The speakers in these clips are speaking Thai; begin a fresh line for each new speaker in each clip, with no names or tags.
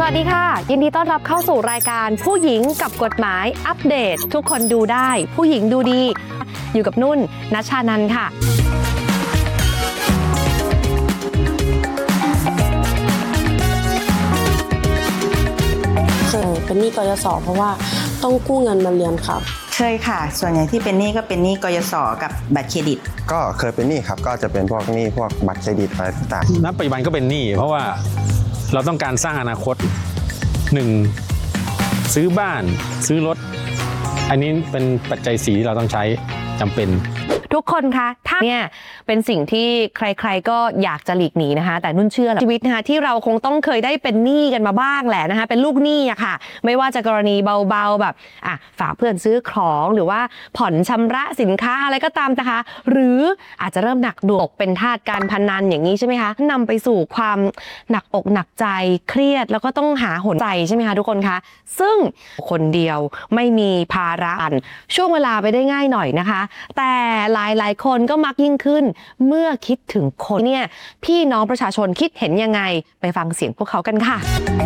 วัสดีค่ะยินดีต้อนรับเข้าสู่รายการผู้หญิงกับกฎหมายอัปเดตทุกคนดูได้ผู้หญิงดูดีอยู่กับนุ่นณชานันท์ค่ะ
เคยเป็นหนี้กยศเพราะว่าต้องกู้เงินมาเรียนครับ
เคยค่ะส่วนใหญ่ที่เป็นหนี้ก็เป็นหนี้กยศกับบัตรเครดิต
ก็เคยเป็นหนี้ครับก็จะเป็นพวกหนี้พวกบัตรเครดิตอะไรต่าง
ๆณปัจจุบันก็เป็นหนี้เพราะว่าเราต้องการสร้างอนาคต1ซื้อบ้านซื้อรถอันนี้เป็นปัจจัย4ที่เราต้องใช้จำเป็น
ทุกคนคะถ้าเนี่ยเป็นสิ่งที่ใครๆก็อยากจะหลีกหนีนะคะแต่นุ่นเชื่อชีวิตนะคะที่เราคงต้องเคยได้เป็นหนี้กันมาบ้างแหละนะคะเป็นลูกหนี้อะค่ะไม่ว่าจะกรณีเบาๆแบบฝากเพื่อนซื้อของหรือว่าผ่อนชำระสินค้าอะไรก็ตามนะคะหรืออาจจะเริ่มหนักดวกเป็นทาสการพนันอย่างนี้ใช่ไหมคะนำไปสู่ความหนักอกหนักใจเครียดแล้วก็ต้องหาหนใจใช่ไหมคะทุกคนคะซึ่งคนเดียวไม่มีภาระช่วงเวลาไปได้ง่ายหน่อยนะคะแต่หลายคนก็มักยิ่งขึ้นเมื่อคิดถึงคนเนี่ยพี่น้องประชาชนคิดเห็นยังไงไปฟังเสียงพวกเขากันค่ะ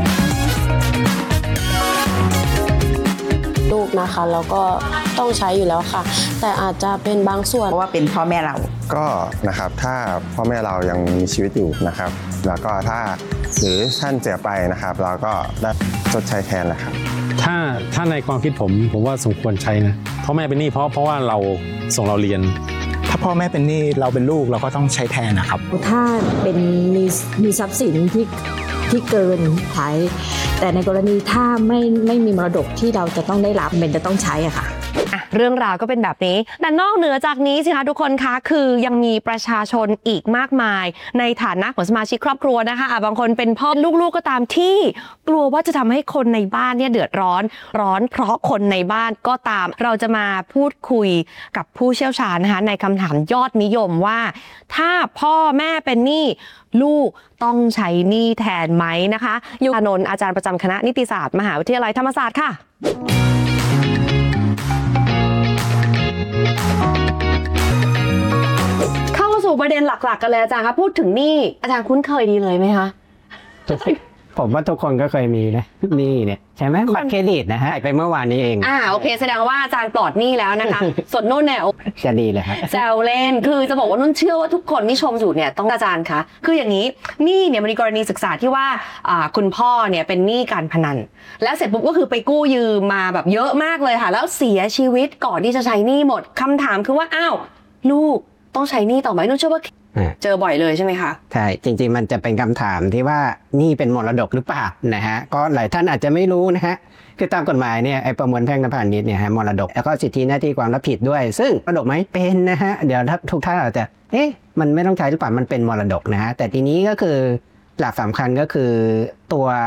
ลูกนะคะแล้วก็ต้องใช้อยู่แล้วค่ะแต่อาจจะเป็นบางส่วน
เพราะว่าเป็นพ่อแม่เรา
ก็นะครับถ้าพ่อแม่เรายังมีชีวิตอยู่นะครับแล้วก็ถ้าหรือท่านเสียไปนะครับเราก็ได้ชดใช้แทนแหละครับ
ถ้าในความคิดผมว่าสมควรใช้นะพ่อแม่เป็นหนี้เพราะว่าเราส่งเราเรียน
ถ้าพ่อแม่เป็นหนี้เราเป็นลูกเราก็ต้องใช้แทนนะครับ
ถ้าเป็นมีทรัพย์สินที่เกินใช้แต่ในกรณีถ้าไม่มีมรดกที่เราจะต้องได้รับมันจะต้องใช้อะค่ะ
เรื่องราวก็เป็นแบบนี้แต่นอกเหนือจากนี้สิคะทุกคนคะคือยังมีประชาชนอีกมากมายในฐานะของสมาชิกครอบครัวนะคะบางคนเป็นพ่อลูกก็ตามที่กลัวว่าจะทำให้คนในบ้านเนี่ยเดือดร้อนเพราะคนในบ้านก็ตามเราจะมาพูดคุยกับผู้เชี่ยวชาญนะคะในคำถามยอดนิยมว่าถ้าพ่อแม่เป็นหนี้ลูกต้องใช้หนี้แทนไหมนะคะยุอานนท์อาจารย์ประจำคณะนิติศาสตร์มหาวิทยาลัยธรรมศาสตร์ค่ะเข้าสู่ประเด็นหลักๆกันเลยอาจารย์คะพูดถึงหนี้อาจารย์คุ้นเคยดีเลยไหมคะ
ผมว่าทุกคนก็เคยมีนะหนี้เนี่ยใช่ไหมบัตรเครดิตนะฮะไปเมื่อวานนี้เอง
โอเคแสดงว่าอาจารย์ปลอดหนี้แล้วนะคะส่วนนุ่นเนี่ย
จะดีเลยครับ
แซวเล่นคือจะบอกว่านุ่นเชื่อว่าทุกคนที่ชมอยู่เนี่ยต้องอาจารย์คะคืออย่างนี้หนี้เนี่ยมันมีกรณีศึกษาที่ว่าคุณพ่อเนี่ยเป็นหนี้การพนันแล้วเสร็จปุ๊บก็คือไปกู้ยืมมาแบบเยอะมากเลยค่ะแล้วเสียชีวิตก่อนที่จะใช้หนี้หมดคำถามคือว่าอ้าวลูกต้องใช้หนี้ต่อไหมนุ่นเชื่อว่าเจอบ่อยเลยใช่ไหมคะ
ใช่จริงๆมันจะเป็นคำถามที่ว่านี่เป็นมรดกหรือเปล่านะฮะก็หลายท่านอาจจะไม่รู้นะฮะคือตามกฎหมายเนี่ยไอ้ประมวลแพ่งและพาณิชย์เนี่ยฮะมรดกแล้วก็สิทธิหน้าที่ความรับผิดด้วยซึ่งมรดกไหมเป็นนะฮะเดี๋ยวถ้าทุกท่านอาจจะมันไม่ต้องใช้หรือเปล่ามันเป็นมรดกนะฮะแต่ทีนี้ก็คือหลักสำคัญก็คือตัว